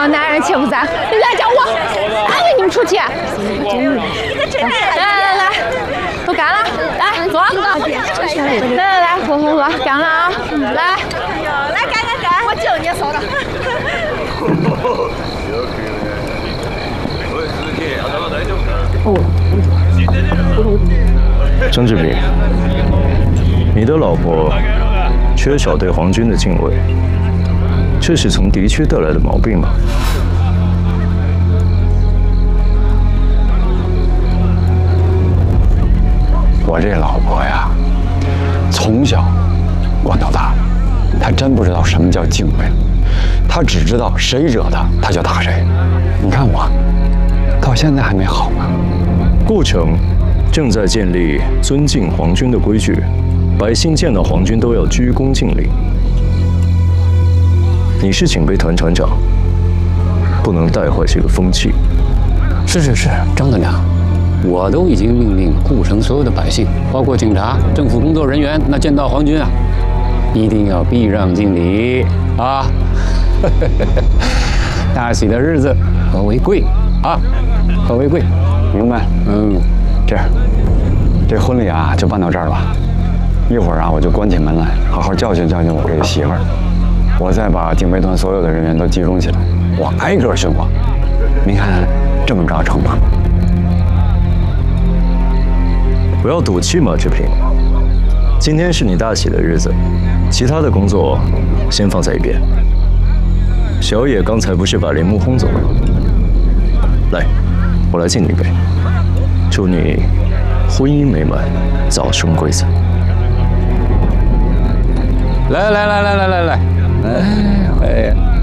个男人气不咱，你来叫我，俺给你们出去。来，都干了，来坐。来，喝，干了啊！来，干，我救你嫂子。 张志平，你的老婆缺少对皇军的敬畏，这是从敌区得来的毛病吗？ 我这老婆呀，从小管到大，她真不知道什么叫敬畏，她只知道谁惹她，她就打谁。你看我，到现在还没好呢。 顾城正在建立尊敬皇军的规矩，百姓见到皇军都要鞠躬敬礼。你是警备团团长，不能带坏这个风气。 是，张团长，我都已经命令顾城所有的百姓，包括警察、政府工作人员，那见到皇军啊，一定要避让敬礼啊！大喜的日子，和为贵啊，和为贵，明白？这样，这婚礼啊就办到这儿了。一会儿啊，我就关起门来，好好教训我这个媳妇儿。我再把警备团所有的人员都集中起来，我挨个训话。您看这么着成吗？ 不要赌气嘛，志平。今天是你大喜的日子，其他的工作先放在一边。小野刚才不是把林木轰走了？来，我来敬你一杯，祝你婚姻美满，早生贵子。 来，哎呀！